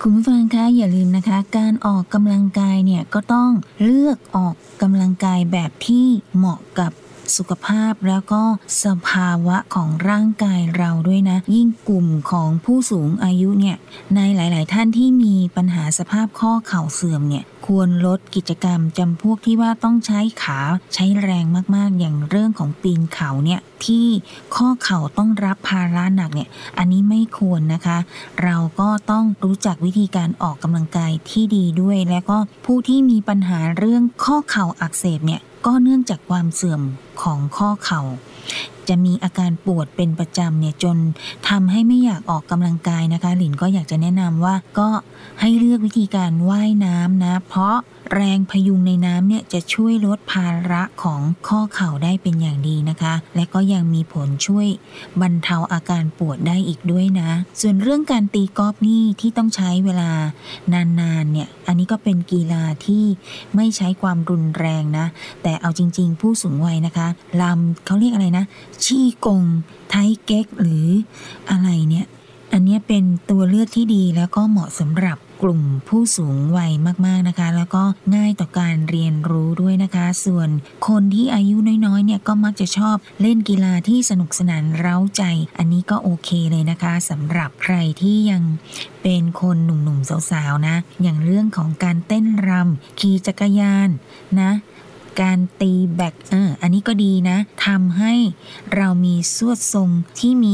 คุณผู้ฟังคะอย่าลืมนะคะการออกกำลังกายเนี่ยก็ต้องเลือกออกกำลังกายแบบที่เหมาะกับสุขภาพแล้วก็สภาวะของร่างกายเราด้วยนะยิ่งกลุ่มของผู้สูงอายุเนี่ยในหลายๆท่านที่มีปัญหาสภาพข้อเข่าเสื่อมเนี่ยควรลดกิจกรรมจำพวกที่ว่าต้องใช้ขาใช้แรงมากๆอย่างเรื่องของปีนเขาเนี่ยที่ข้อเข่าต้องรับภาระหนักเนี่ยอันนี้ไม่ควรนะคะเราก็ต้องรู้จักวิธีการออกกำลังกายที่ดีด้วยแล้วก็ผู้ที่มีปัญหาเรื่องข้อเข่าอักเสบเนี่ยก็เนื่องจากความเสื่อมของข้อเข่าจะมีอาการปวดเป็นประจำเนี่ยจนทำให้ไม่อยากออกกำลังกายนะคะหลินก็อยากจะแนะนำว่าก็ให้เลือกวิธีการว่ายน้ำนะเพราะแรงพยุงในน้ำเนี่ยจะช่วยลดภาระของข้อเข่าได้เป็นอย่างดีนะคะและก็ยังมีผลช่วยบรรเทาอาการปวดได้อีกด้วยนะส่วนเรื่องการตีกอล์ฟนี่ที่ต้องใช้เวลานานๆเนี่ยอันนี้ก็เป็นกีฬาที่ไม่ใช้ความรุนแรงนะแต่เอาจริงๆผู้สูงวัยนะคะเขาเรียกอะไรนะชี่กงไทเก๊กหรืออะไรเนี่ยอันนี้เป็นตัวเลือกที่ดีแล้วก็เหมาะสำหรับกลุ่มผู้สูงวัยมากๆนะคะแล้วก็ง่ายต่อการเรียนรู้ด้วยนะคะส่วนคนที่อายุน้อยๆเนี่ยก็มักจะชอบเล่นกีฬาที่สนุกสนานเร้าใจอันนี้ก็โอเคเลยนะคะสำหรับใครที่ยังเป็นคนหนุ่มๆสาวๆนะอย่างเรื่องของการเต้นรำขี่จักรยานนะการตีแบดอันนี้ก็ดีนะทำให้เรามีสวดทรงที่มี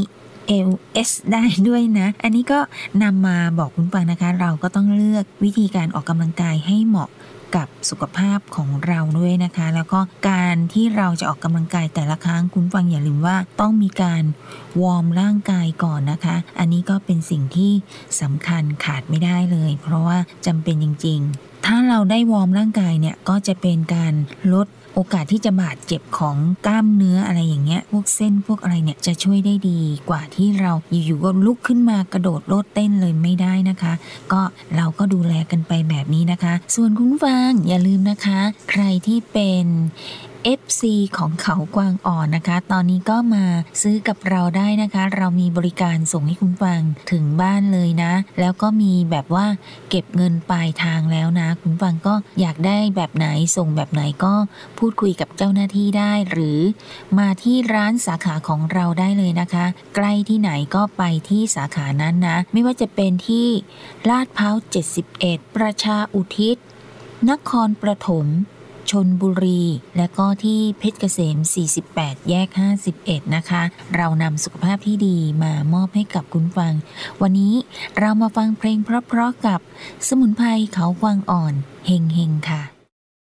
LS ได้ด้วยนะอันนี้ก็นำมาบอกคุณฟังนะคะเราก็ต้องเลือกวิธีการออกกำลังกายให้เหมาะกับสุขภาพของเราด้วยนะคะแล้วก็การที่เราจะออกกำลังกายแต่ละครั้งคุณฟังอย่าลืมว่าต้องมีการวอร์มร่างกายก่อนนะคะอันนี้ก็เป็นสิ่งที่สำคัญขาดไม่ได้เลยเพราะว่าจำเป็นจริงๆถ้าเราได้วอร์มร่างกายเนี่ยก็จะเป็นการลดโอกาสที่จะบาดเจ็บของกล้ามเนื้ออะไรอย่างเงี้ยพวกเส้นพวกอะไรเนี่ยจะช่วยได้ดีกว่าที่เราอยู่ๆก็ลุกขึ้นมากระโดดโลดเต้นเลยไม่ได้นะคะก็เราก็ดูแลกันไปแบบนี้นะคะส่วนคุณผู้ฟังอย่าลืมนะคะใครที่เป็น FC ของเขากวางอ่อนนะคะตอนนี้ก็มาซื้อกับเราได้นะคะเรามีบริการส่งให้คุณฟังถึงบ้านเลยนะแล้วก็มีแบบว่าเก็บเงินปลายทางแล้วนะคุณฟังก็อยากได้แบบไหนส่งแบบไหนก็พูดคุยกับเจ้าหน้าที่ได้หรือมาที่ร้านสาขาของเราได้เลยนะคะใกล้ที่ไหนก็ไปที่สาขานั้นนะไม่ว่าจะเป็นที่ลาดพร้าว71ประชาอุทิศนครปฐมชลบุรีและก็ที่เพชรเกษม48แยก51นะคะเรานำสุขภาพที่ดีมามอบให้กับคุณฟังวันนี้เรามาฟังเพลงเพราะๆกับสมุนไพรเขากวางอ่อนเฮงๆค่ะ